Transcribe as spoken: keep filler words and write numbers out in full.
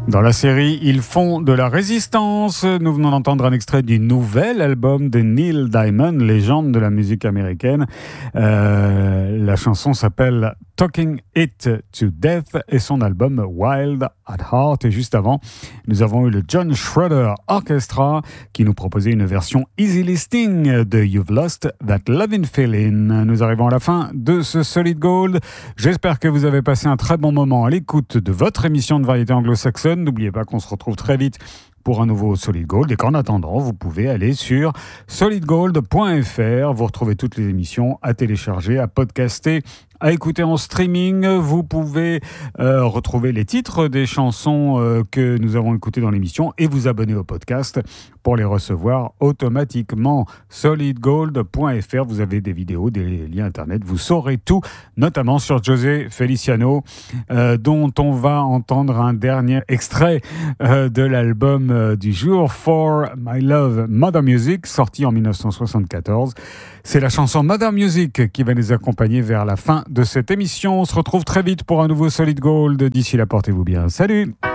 Dans la série Ils font de la résistance, nous venons d'entendre un extrait du nouvel album de Neil Diamond, légende de la musique américaine. Euh, la chanson s'appelle Talking It to Death et son album Wild at Heart. Et juste avant, nous avons eu le John Schroeder Orchestra qui nous proposait une version easy listening de You've Lost That Lovin' Feeling. Nous arrivons à la fin de ce Solid Gold. J'espère que vous avez passé un très bon moment à l'écoute de votre émission de variété anglo-saxonne. N'oubliez pas qu'on se retrouve très vite pour un nouveau Solid Gold et qu'en attendant, vous pouvez aller sur solid gold point f r. Vous retrouvez toutes les émissions à télécharger, à podcaster, à écouter en streaming. Vous pouvez euh, retrouver les titres des chansons euh, que nous avons écoutées dans l'émission et vous abonner au podcast pour les recevoir automatiquement. solid gold point f r, vous avez des vidéos, des liens internet, vous saurez tout, notamment sur José Feliciano, euh, dont on va entendre un dernier extrait euh, de l'album euh, du jour, For My Love Mother Music, sorti en dix-neuf cent soixante-quatorze. C'est la chanson Mother Music qui va nous accompagner vers la fin de cette émission. On se retrouve très vite pour un nouveau Solid Gold. D'ici là, portez-vous bien. Salut!